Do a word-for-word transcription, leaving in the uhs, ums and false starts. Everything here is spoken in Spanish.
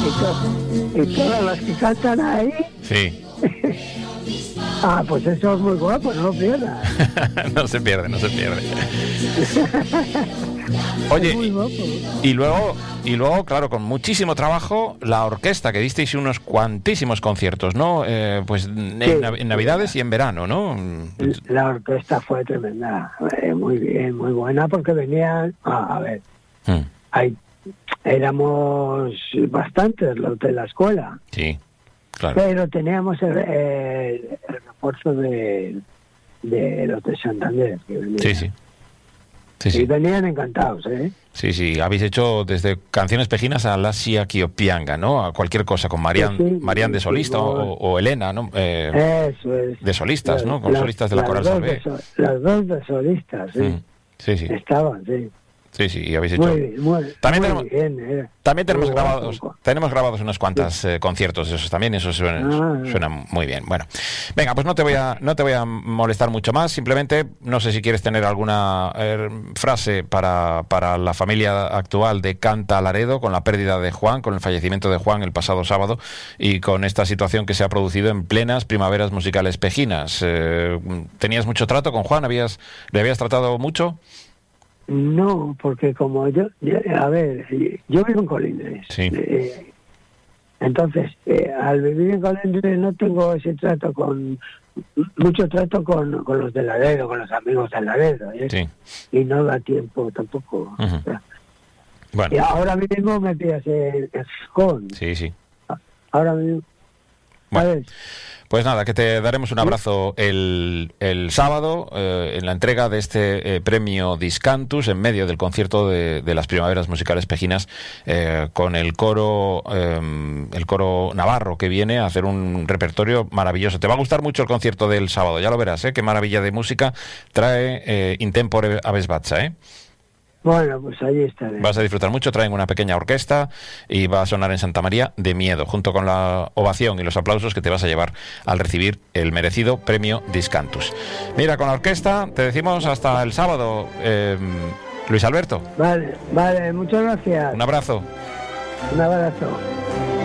to- y todas las que cantan ahí. Sí. Ah, pues eso es muy guapo, no lo pierdas. No se pierde, no se pierde. Es Oye, muy guapo. y luego, y luego, claro, con muchísimo trabajo, la orquesta, que disteis unos cuantísimos conciertos, ¿no? Eh, pues en, Sí. nav- en Navidades y en verano, ¿no? La orquesta fue tremenda, eh, muy bien, muy buena, porque venían, ah, a ver, Mm, hay, éramos bastantes los de la escuela, sí, claro. pero teníamos el, el, el refuerzo de, de los de Santander, que venían. Sí, sí. Sí, Y sí. venían encantados, ¿eh? Sí, sí, habéis hecho desde canciones pejinas a la Siaquiopianga, ¿no? A cualquier cosa, con Marián, Sí, sí, Marián de sí, solista sí, o, o Elena, ¿no? Eh, Eso es. de solistas, ¿no? Con Las- solistas de la las Coral dos Salvé. de so- Las dos de solistas, sí. Mm, sí, sí, Estaban, sí. sí, sí, y habéis hecho... Muy bien, muy, También muy tenemos- bien. eh. También tenemos Muy grabados, guapo. tenemos grabados unos cuantos eh, conciertos de esos también, eso suena, Ah. suena muy bien. Bueno, venga, pues no te voy a no te voy a molestar mucho más. Simplemente, no sé si quieres tener alguna eh, frase para, para la familia actual de Canta Laredo, con la pérdida de Juan, con el fallecimiento de Juan el pasado sábado y con esta situación que se ha producido en plenas primaveras musicales pejinas. Eh, ¿Tenías mucho trato con Juan? ¿Habías, ¿Le habías tratado mucho? No, porque como yo, yo- a ver, yo vivo en Colindres. Sí. Eh, entonces, eh, al vivir en Colindres no tengo ese trato con, mucho trato con, con los de Laredo, con los amigos de Laredo, ¿eh? Sí. Y no da tiempo tampoco. Ujú. O sea, y Bueno, ahora mismo me pillas en en Gijón. sí, sí. Ahora mismo. Bueno. ¿Sabes? Pues nada, que te daremos un abrazo el, el sábado eh, en la entrega de este eh, premio Discantus en medio del concierto de, de las primaveras musicales pejinas eh, con el coro eh, el coro navarro que viene a hacer un repertorio maravilloso. Te va a gustar mucho el concierto del sábado, ya lo verás, ¿eh? Qué maravilla de música trae eh, Intempore Aves Batza, ¿eh? Bueno, pues ahí estaré. Vas a disfrutar mucho, traen una pequeña orquesta y va a sonar en Santa María de Miedo, junto con la ovación y los aplausos que te vas a llevar al recibir el merecido premio Discantus. Mira, con la orquesta te decimos hasta el sábado, eh, Luis Alberto. Vale, vale, muchas gracias. Un abrazo. Un abrazo.